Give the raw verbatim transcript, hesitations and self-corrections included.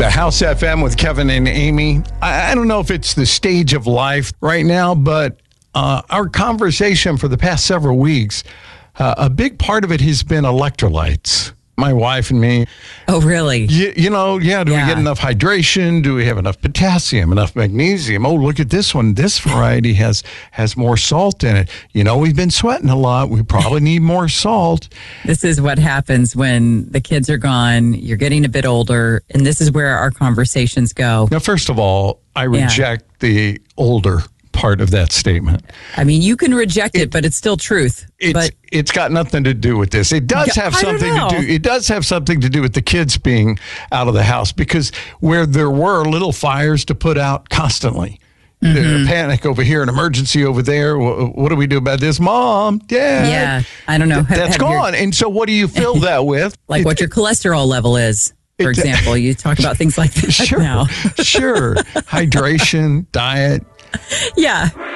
The House F M with Kevin and Amy. I, I don't know if it's the stage of life right now, but uh, our conversation for the past several weeks, uh, a big part of it has been electrolytes. My wife and me. Oh, really? You, you know, yeah, do Yeah. we get enough hydration? Do we have enough potassium, enough magnesium? Oh, look at this one. This variety has has more salt in it. You know, we've been sweating a lot. We probably need more salt. This is what happens when the kids are gone, you're getting a bit older, and this is where our conversations go. Now, first of all, I reject the older part of that statement. I mean, you can reject it, but it's still truth. It's but it's got nothing to do with this. It does Yeah, have I don't something to know. do. It does have something to do with the kids being out of the house, because where there were little fires to put out constantly. Mm-hmm. There's a panic over here, an emergency over there. What, what do we do about this, Mom? Dad? yeah, I don't know. Have- That's have your- gone. And so, what do you fill that with? like It- what your cholesterol level is, for It- example. You talk about things like that Sure, now. sure. Hydration, diet. Yeah.